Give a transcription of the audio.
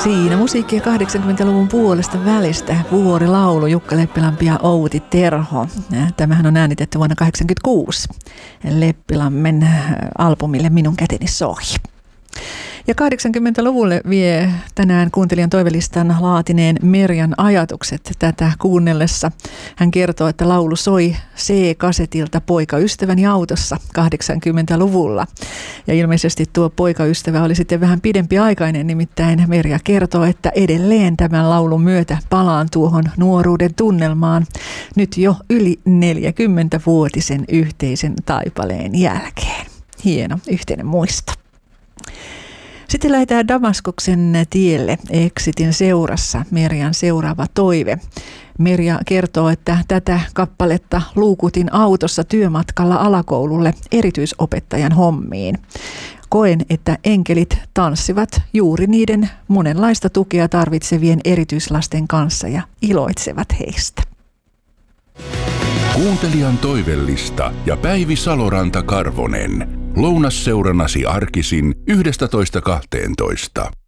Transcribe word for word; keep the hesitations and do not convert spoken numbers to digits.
Siinä musiikkia kahdeksankymmentäluvun puolesta välistä. Vuorilaulu, Jukka Leppilampi ja Outi Terho. Tämähän on äänitetty vuonna tuhatyhdeksänsataakahdeksankymmentäkuusi Leppilammen albumille Minun käteni soi. Ja kahdeksankymmentäluvulle vie tänään kuuntelijan toivelistan laatineen Merjan ajatukset tätä kuunnellessa. Hän kertoo, että laulu soi C-kasetilta poikaystäväni autossa kahdeksankymmentäluvulla. Ja ilmeisesti tuo poikaystävä oli sitten vähän pidempiaikainen, nimittäin Merja kertoo, että edelleen tämän laulun myötä palaan tuohon nuoruuden tunnelmaan nyt jo yli neljäkymmentävuotisen yhteisen taipaleen jälkeen. Hieno yhteinen muisto. Sitten lähdetään Damaskoksen tielle Exitin seurassa, Merjan seuraava toive. Merja kertoo, että tätä kappaletta luukutin autossa työmatkalla alakoululle erityisopettajan hommiin. Koen, että enkelit tanssivat juuri niiden monenlaista tukea tarvitsevien erityislasten kanssa ja iloitsevat heistä. Kuuntelijan toivellista ja Päivi Saloranta-Karvonen. Lounasseurannasi arkisin yhdestätoista kahteentoista.